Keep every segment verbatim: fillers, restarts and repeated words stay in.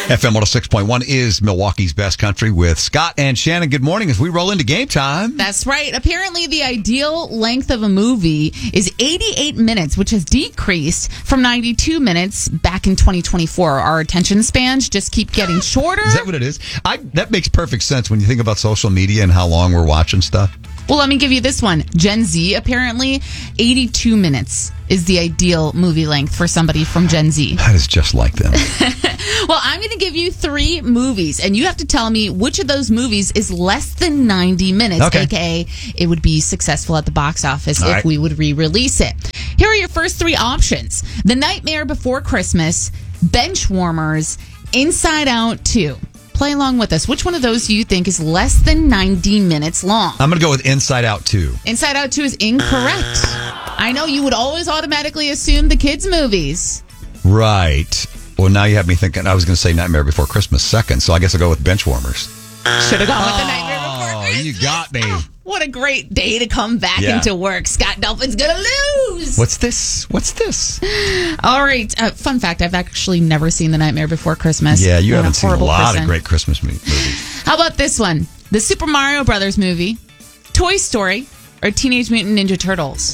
F M one oh six point one is Milwaukee's Best Country with Scott and Shannon. Good morning as we roll into game time. That's right. Apparently, the ideal length of a movie is eighty-eight minutes, which has decreased from ninety-two minutes back in twenty twenty-four. Our attention spans just keep getting shorter. Is that what it is? I, that makes perfect sense when you think about social media and how long we're watching stuff. Well, let me give you this one. Gen Z, apparently, eighty-two minutes is the ideal movie length for somebody from Gen Z. That is just like them. Well, I'm going to give you three movies, and you have to tell me which of those movies is less than ninety minutes, okay. a k a it would be successful at the box office All if right. we would re-release it. Here are your first three options. The Nightmare Before Christmas, Benchwarmers, Inside Out two. Play along with us. Which one of those do you think is less than ninety minutes long? I'm going to go with Inside Out two. Inside Out two is incorrect. I know you would always automatically assume the kids' movies. Right. Well, now you have me thinking. I was going to say Nightmare Before Christmas second, so I guess I'll go with Benchwarmers. Should have gone with the Nightmare Before Christmas. Oh, you got me. What a great day to come back Yeah. into work. Scott Dolphin's going to lose. What's this? What's this? All right. Uh, fun fact, I've actually never seen The Nightmare Before Christmas. Yeah, you I'm haven't seen a horrible lot person. of great Christmas mo- movies. How about this one? The Super Mario Brothers movie, Toy Story, or Teenage Mutant Ninja Turtles?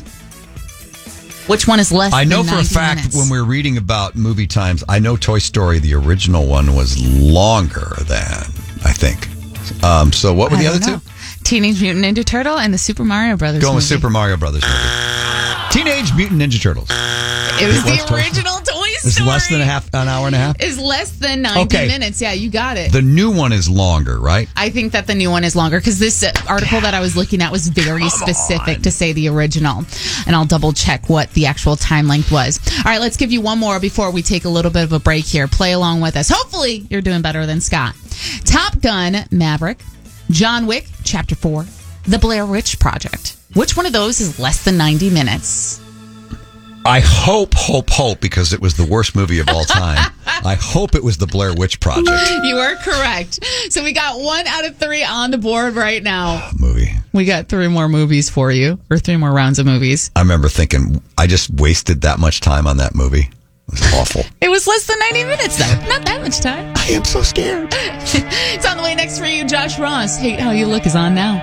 Which one is less I know than for a ninety fact minutes? when we're reading about movie times, I know Toy Story, the original one, was longer than, I think. Um, so what were I the don't other know. two? Teenage Mutant Ninja Turtle and the Super Mario Brothers Going with movie. Super Mario Brothers movie. Teenage Mutant Ninja Turtles. It was It was the Toy original Toy Story. It's less than a half, an hour and a half. Is less than ninety Okay. minutes. Yeah, you got it. The new one is longer, right? I think that the new one is longer because this uh, article that I was looking at was very specific to say the original. And I'll double check what the actual time length was. All right, let's give you one more before we take a little bit of a break here. Play along with us. Hopefully, you're doing better than Scott. Top Gun, Maverick, John Wick, Chapter four, The Blair Witch Project. Which one of those is less than ninety minutes? I hope, hope, hope, because it was the worst movie of all time. I hope it was the Blair Witch Project You are correct. So we got one out of three on the board right now. movie. We got three more movies for you, or three more rounds of movies. I remember thinking, I just wasted that much time on that movie. It was awful. It was less than ninety minutes, though. Not that much time. I am so scared. It's on the way next for you. Josh Ross, Hate How You Look is on now.